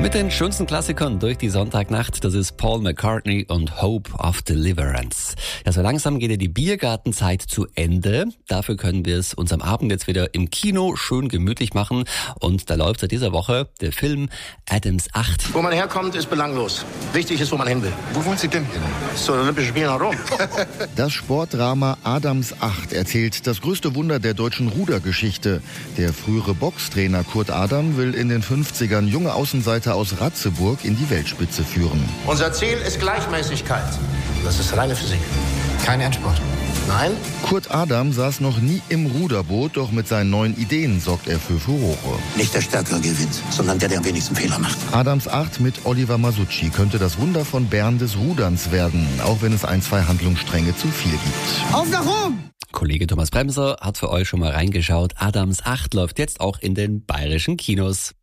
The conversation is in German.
Mit den schönsten Klassikern durch die Sonntagnacht, das ist Paul McCartney und Hope of Deliverance. Ja, so langsam geht ja die Biergartenzeit zu Ende. Dafür können wir es uns am Abend jetzt wieder im Kino schön gemütlich machen. Und da läuft seit dieser Woche der Film Adams 8. Wo man herkommt, ist belanglos. Wichtig ist, wo man hin will. Wo wollen Sie denn hin? Zu den Olympischen Spielen nach Rom. Das Sportdrama Adams 8 erzählt das größte Wunder der deutschen Rudergeschichte. Der frühere Boxtrainer Kurt Adam will in den 50ern junge Außenseiter aus Ratzeburg in die Weltspitze führen. Unser Ziel ist Gleichmäßigkeit. Das ist reine Physik. Kein Endspurt. Nein? Kurt Adam saß noch nie im Ruderboot, doch mit seinen neuen Ideen sorgt er für Furore. Nicht der Stärkere gewinnt, sondern der am wenigsten Fehler macht. Adams 8 mit Oliver Masucci könnte das Wunder von Bern des Ruderns werden, auch wenn es 1-2 Handlungsstränge zu viel gibt. Auf nach Rom! Kollege Thomas Bremser hat für euch schon mal reingeschaut. Adams 8 läuft jetzt auch in den bayerischen Kinos.